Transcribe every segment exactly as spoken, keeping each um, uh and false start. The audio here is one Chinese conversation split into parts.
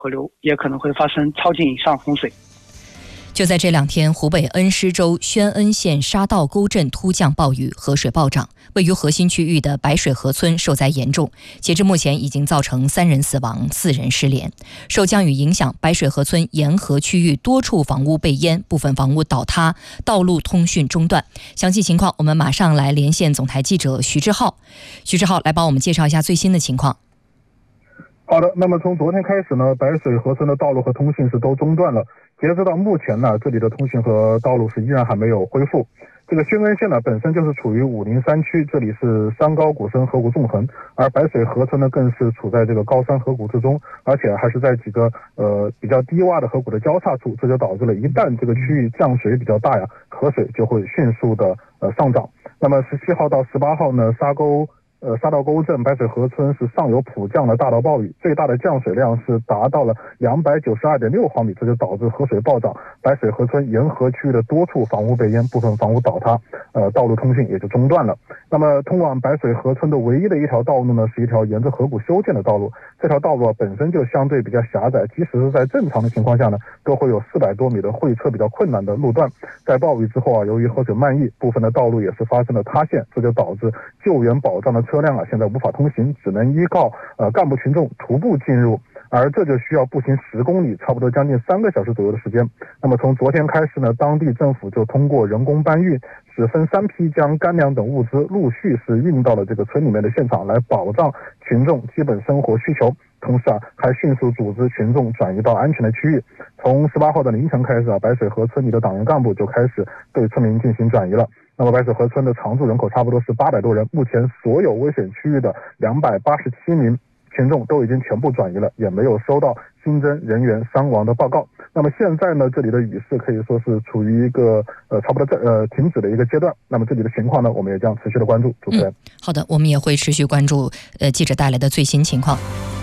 河流，也可能会发生超警以上洪水。 就在这两天，湖北恩施州宣恩县沙道沟镇突降暴雨，河水暴涨，位于核心区域的白水河村受灾严重，截至目前已经造成三人死亡，四人失联。受降雨影响，白水河村沿河区域多处房屋被淹，部分房屋倒塌，道路通讯中断。详细情况，我们马上来连线总台记者徐志浩。徐志浩来帮我们介绍一下最新的情况。 好的，那么从昨天开始呢，白水河村的道路和通信是都中断了。截止到目前呢，这里的通信和道路是依然还没有恢复。这个宣恩县呢本身就是处于武陵山区，这里是山高谷深，河谷纵横，而白水河村呢更是处在这个高山河谷之中，而且还是在几个呃比较低洼的河谷的交叉处，这就导致了一旦这个区域降水比较大呀，河水就会迅速的呃上涨。那么十七号到十八号呢，沙沟呃，沙道沟镇白水河村是上游普降的大到暴雨，最大的降水量是达到了两百九十二点六毫米，这就导致河水暴涨，白水河村沿河区域的多处房屋被淹，部分房屋倒塌，呃，道路通讯也就中断了。那么，通往白水河村的唯一的一条道路呢，是一条沿着河谷修建的道路。这条道路啊本身就相对比较狭窄，即使是在正常的情况下呢，都会有四百多米的会测比较困难的路段。在暴雨之后啊，由于河水漫溢，部分的道路也是发生了塌陷，这就导致救援保障的车辆啊现在无法通行，只能依靠呃干部群众徒步进入，而这就需要步行十公里，差不多将近三个小时左右的时间。那么从昨天开始呢，当地政府就通过人工搬运，是分三批将干粮等物资陆续是运到了这个村里面的现场，来保障群众基本生活需求。同时啊，还迅速组织群众转移到安全的区域。从十八号的凌晨开始啊，白水河村里的党员干部就开始对村民进行转移了。那么白水河村的常住人口差不多是八百多人，目前所有危险区域的两百八十七名群众都已经全部转移了，也没有收到新增人员伤亡的报告。那么现在呢，这里的雨势可以说是处于一个呃差不多呃停止的一个阶段。那么这里的情况呢，我们也将持续的关注。主持人、嗯， 好的，我们也会持续关注呃记者带来的最新情况。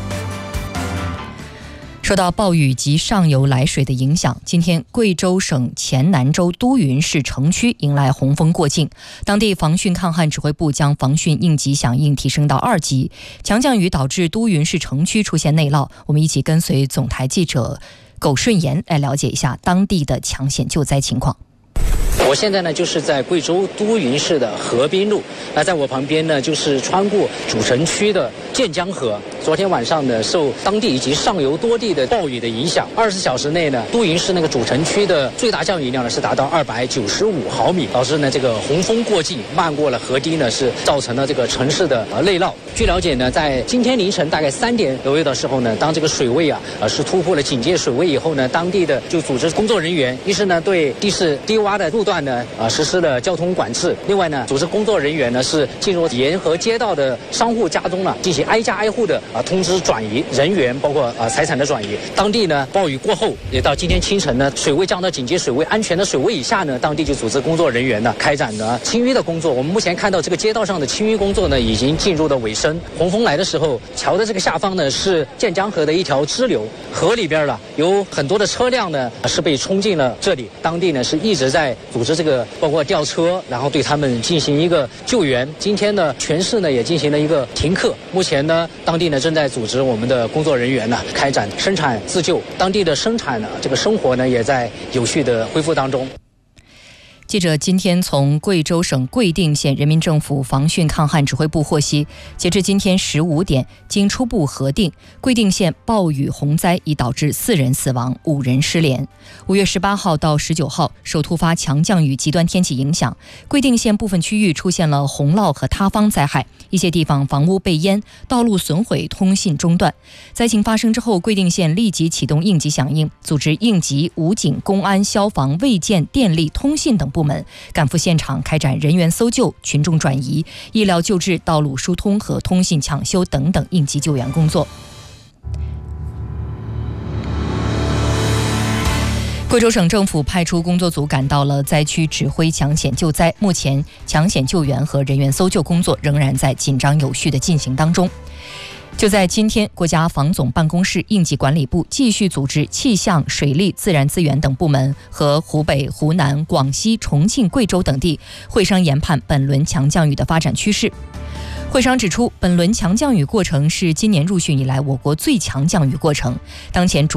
受到暴雨及上游来水的影响，今天贵州省黔南州都匀市城区迎来洪峰过境，当地防汛抗旱指挥部将防汛应急响应提升到二级。强降雨导致都匀市城区出现内涝，我们一起跟随总台记者苟顺言来了解一下当地的抢险救灾情况。 我现在呢就是在贵州都匀市的河滨路，那在我旁边呢就是穿过主城区的建江河。昨天晚上呢，受当地以及上游多地的暴雨的影响，二十四小时内呢，都匀市那个主城区的最大降雨量呢是达到二百九十五毫米，导致呢这个洪峰过境，漫过了河堤呢，是造成了这个城市的呃内涝。据了解呢，在今天凌晨大概三点左右的时候呢，当这个水位啊呃是突破了警戒水位以后呢，当地的就组织工作人员，一是呢对地势低洼的路段呢啊实施了交通管制，另外呢，组织工作人员呢是进入沿河街道的商户家中呢，进行挨家挨户的啊通知转移人员，包括啊财产的转移。当地呢暴雨过后，也到今天清晨呢，水位降到警戒水位安全的水位以下呢，当地就组织工作人员呢开展了清淤的工作。我们目前看到这个街道上的清淤工作呢，已经进入了尾声。洪峰来的时候，桥的这个下方呢是建江河的一条支流，河里边了有很多的车辆呢是被冲进了这里，当地呢是一直在组织这个包括吊车，然后对他们进行一个救援。今天呢，全市呢也进行了一个停课。目前呢，当地呢正在组织我们的工作人员呢开展生产自救，当地的生产呢这个生活呢也在有序的恢复当中。 记者今天从贵州省贵定县人民政府防汛抗旱指挥部获悉，截至今天十五点，经初步核定，贵定县暴雨洪灾已导致四人死亡，五人失联。五月十八号到十九号，受突发强降雨极端天气影响，贵定县部分区域出现了洪涝和塌方灾害，一些地方房屋被淹，道路损毁，通信中断。灾情发生之后，贵定县立即启动应急响应，组织应急、武警、公安、消防、卫健、电力、通信等部门赶赴现场，开展人员搜救、群众转移、医疗救治、道路疏通和通信抢修等等应急救援工作。贵州省政府派出工作组赶到了灾区指挥抢险救灾，目前抢险救援和人员搜救工作仍然在紧张有序的进行当中。就在今天，国家防总办公室应急管理部继续组织气象、水利、自然资源等部门和湖北、湖南、广西、重庆、贵州等地会商研判本轮强降雨的发展趋势。 会商指出，本轮强降雨过程是今年入汛以来我国最强降雨过程，当前主